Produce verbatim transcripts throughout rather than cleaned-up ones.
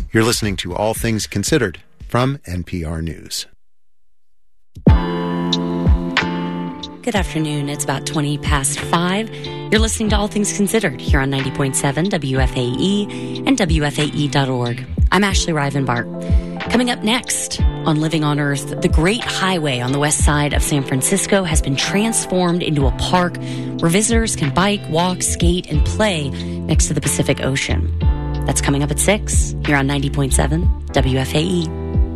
You're listening to All Things Considered from N P R News. Good afternoon. It's about twenty past five. You're listening to All Things Considered here on ninety point seven W F A E and W F A E dot org. I'm Ashley Rivenbark. Coming up next on Living on Earth, the Great Highway on the west side of San Francisco has been transformed into a park where visitors can bike, walk, skate, and play next to the Pacific Ocean. That's coming up at six here on ninety point seven W F A E.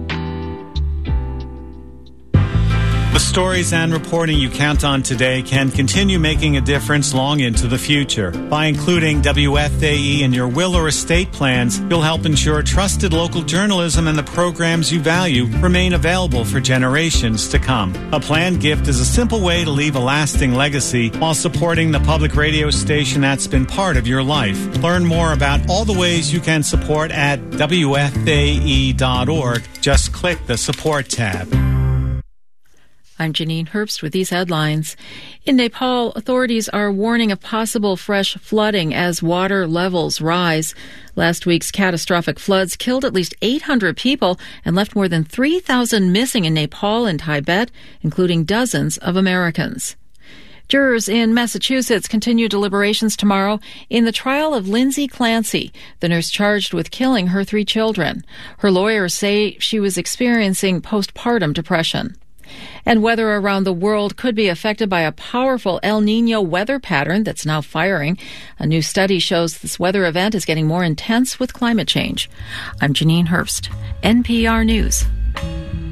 The stories and reporting you count on today can continue making a difference long into the future. By including W F A E in your will or estate plans, you'll help ensure trusted local journalism and the programs you value remain available for generations to come. A planned gift is a simple way to leave a lasting legacy while supporting the public radio station that's been part of your life. Learn more about all the ways you can support at W F A E dot org. Just click the Support tab. I'm Janine Herbst with these headlines. In Nepal, authorities are warning of possible fresh flooding as water levels rise. Last week's catastrophic floods killed at least eight hundred people and left more than three thousand missing in Nepal and Tibet, including dozens of Americans. Jurors in Massachusetts continue deliberations tomorrow in the trial of Lindsay Clancy, the nurse charged with killing her three children. Her lawyers say she was experiencing postpartum depression. And weather around the world could be affected by a powerful El Niño weather pattern that's now firing. A new study shows this weather event is getting more intense with climate change. I'm Janine Herbst, N P R News.